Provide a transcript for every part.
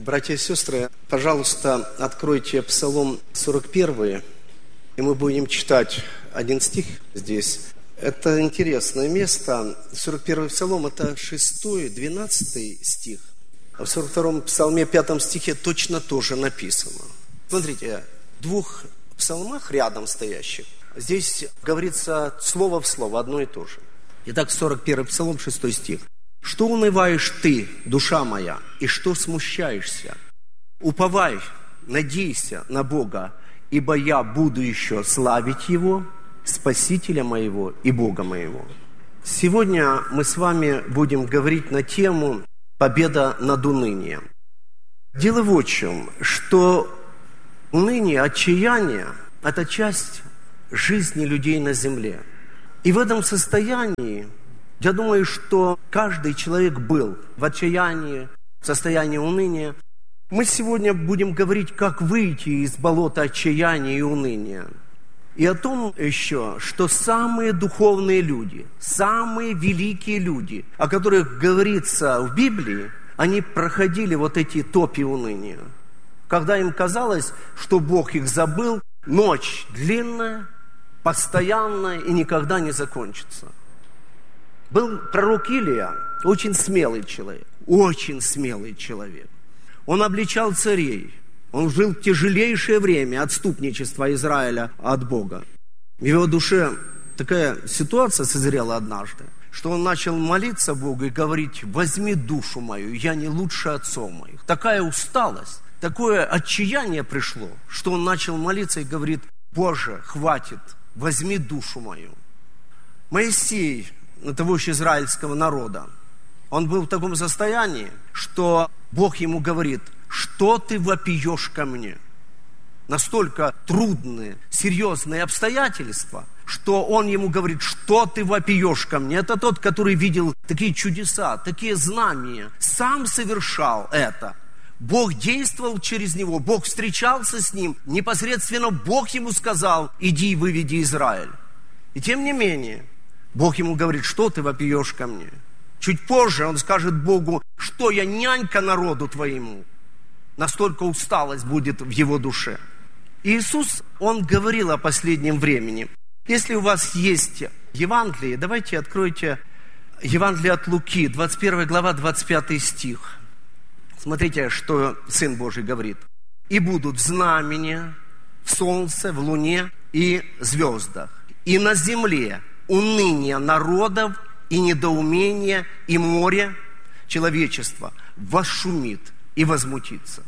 Братья и сестры, пожалуйста, откройте Псалом 41, и мы будем читать один стих здесь. Это интересное место. 41 Псалом – это 6, 12 стих. А в 42 Псалме, 5 стихе точно тоже написано. Смотрите, в двух псалмах рядом стоящих, здесь говорится слово в слово, одно и то же. Итак, 41 Псалом, 6 стих. «Что унываешь ты, душа моя, и что смущаешься? Уповай, надейся на Бога, ибо я буду еще славить Его, Спасителя моего и Бога моего». Сегодня мы с вами будем говорить на тему «Победа над унынием». Дело вот в чем, что уныние, отчаяние – это часть жизни людей на земле. И в этом состоянии, я думаю, что каждый человек был в отчаянии, в состоянии уныния. Мы сегодня будем говорить, как выйти из болота отчаяния и уныния. И о том еще, что самые духовные люди, самые великие люди, о которых говорится в Библии, они проходили вот эти топи уныния. Когда им казалось, что Бог их забыл, ночь длинная, постоянная и никогда не закончится. Был пророк Илия, очень смелый человек, очень смелый человек. Он обличал царей, он жил в тяжелейшее время отступничества Израиля от Бога. В его душе такая ситуация созрела однажды, что он начал молиться Богу и говорить: «Возьми душу мою, я не лучше отцов моих». Такая усталость, такое отчаяние пришло, что он начал молиться и говорит: «Боже, хватит, возьми душу мою». Моисей, это вождь израильского народа, он был в таком состоянии, что Бог ему говорит: «Что ты вопиешь ко мне?» Настолько трудные, серьезные обстоятельства, что он ему говорит: «Что ты вопиешь ко мне?» Это тот, который видел такие чудеса, такие знамения, сам совершал это. Бог действовал через него, Бог встречался с ним, непосредственно Бог ему сказал: «Иди и выведи Израиль». И тем не менее, Бог ему говорит: «Что ты вопиешь ко мне?» Чуть позже он скажет Богу: «Что я нянька народу твоему?» Настолько усталость будет в его душе. Иисус, он говорил о последнем времени. Если у вас есть Евангелие, давайте откройте Евангелие от Луки, 21 глава, 25 стих. Смотрите, что Сын Божий говорит. «И будут знамения в солнце, в луне и звездах, и на земле уныние народов, и недоумение, и море человечества восшумит и возмутится».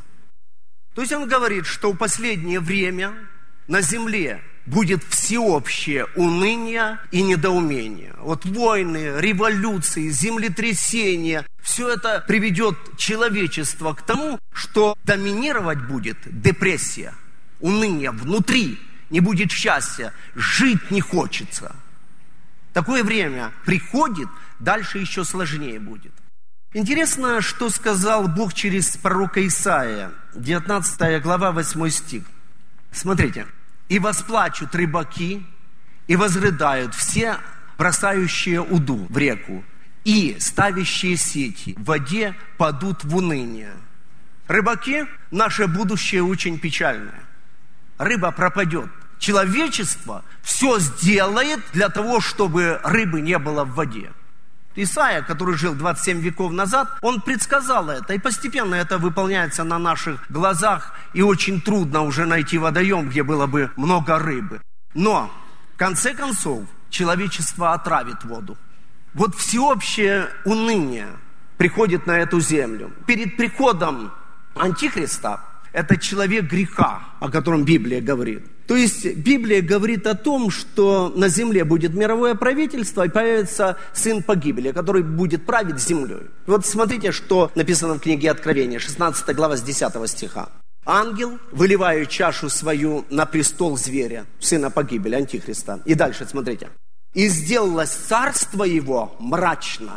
То есть он говорит, что в последнее время на земле будет всеобщее уныние и недоумение. Вот войны, революции, землетрясения, все это приведет человечество к тому, что доминировать будет депрессия, уныние внутри, не будет счастья, жить не хочется. Такое время приходит, дальше еще сложнее будет. Интересно, что сказал Бог через пророка Исаия, 19 глава, 8 стих. Смотрите. «И восплачут рыбаки, и возрыдают все, бросающие уду в реку, и ставящие сети в воде падут в уныние». Рыбаки, наше будущее очень печальное. Рыба пропадет. Человечество все сделает для того, чтобы рыбы не было в воде. Исаия, который жил 27 веков назад, он предсказал это, и постепенно это выполняется на наших глазах, и очень трудно уже найти водоем, где было бы много рыбы. Но, в конце концов, человечество отравит воду. Вот всеобщее уныние приходит на эту землю. Перед приходом Антихриста это человек греха, о котором Библия говорит. То есть Библия говорит о том, что на земле будет мировое правительство, и появится сын погибели, который будет править землей. Вот смотрите, что написано в книге Откровения, 16 глава с 10 стиха. «Ангел, выливая чашу свою на престол зверя, сына погибели, Антихриста». И дальше смотрите. «И сделалось царство его мрачно.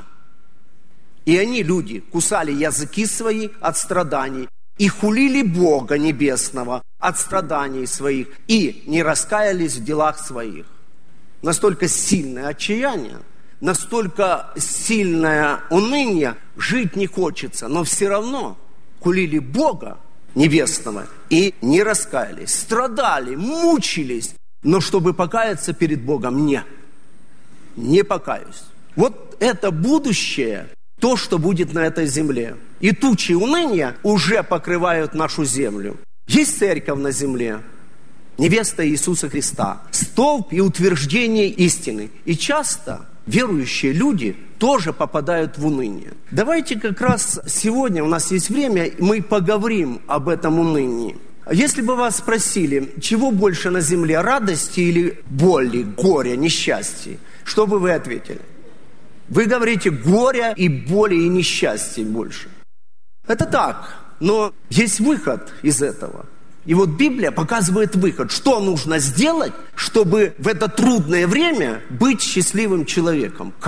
И они, люди, кусали языки свои от страданий, и хулили Бога Небесного от страданий своих, и не раскаялись в делах своих». Настолько сильное отчаяние, настолько сильное уныние, жить не хочется, но все равно кулили Бога небесного и не раскаялись, страдали, мучились, но чтобы покаяться перед Богом, не покаюсь. Вот это будущее, то, что будет на этой земле. И тучи уныния уже покрывают нашу землю. Есть церковь на земле, невеста Иисуса Христа, столб и утверждение истины. И часто верующие люди тоже попадают в уныние. Давайте как раз сегодня, у нас есть время, мы поговорим об этом унынии. Если бы вас спросили, чего больше на земле, радости или боли, горя, несчастья, что бы вы ответили? Вы говорите горя и боли и несчастья больше. Это так, но есть выход из этого. И вот Библия показывает выход, что нужно сделать, чтобы в это трудное время быть счастливым человеком.